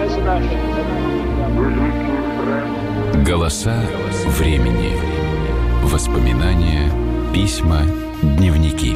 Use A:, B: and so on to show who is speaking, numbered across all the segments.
A: Голоса времени. Воспоминания, письма, дневники.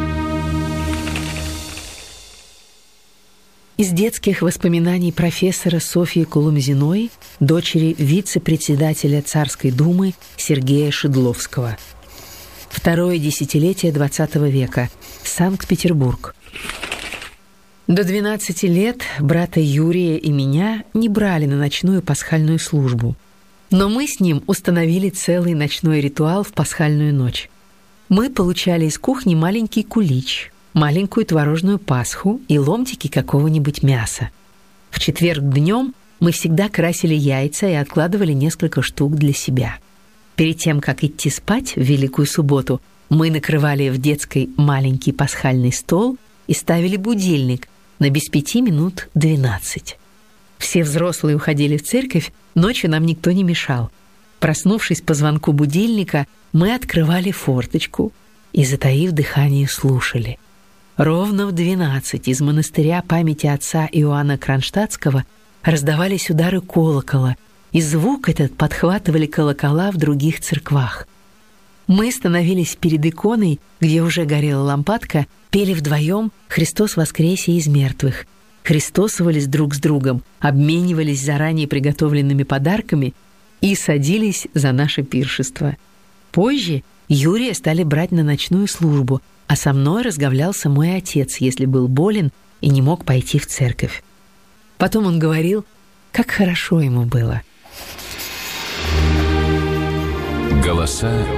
B: Из детских воспоминаний профессора Софьи Кулумзиной, дочери вице-председателя Царской думы Сергея Шедловского. Второе десятилетие XX века. Санкт-Петербург. До 12 лет брата Юрия и меня не брали на ночную пасхальную службу. Но мы с ним установили целый ночной ритуал в пасхальную ночь. Мы получали из кухни маленький кулич, маленькую творожную пасху и ломтики какого-нибудь мяса. В четверг днем мы всегда красили яйца и откладывали несколько штук для себя. Перед тем, как идти спать в Великую субботу, мы накрывали в детской маленький пасхальный стол и ставили будильник на без 5 минут 12. Все взрослые уходили в церковь, ночью нам никто не мешал. Проснувшись по звонку будильника, мы открывали форточку и, затаив дыхание, слушали. Ровно в 12 из монастыря памяти отца Иоанна Кронштадтского раздавались удары колокола, и звук этот подхватывали колокола в других церквах. Мы становились перед иконой, где уже горела лампадка, пели вдвоем «Христос воскресе из мертвых», христосовались друг с другом, обменивались заранее приготовленными подарками и садились за наше пиршество. Позже Юрия стали брать на ночную службу, а со мной разговлялся мой отец, если был болен и не мог пойти в церковь. Потом он говорил, как хорошо ему было.
A: Голоса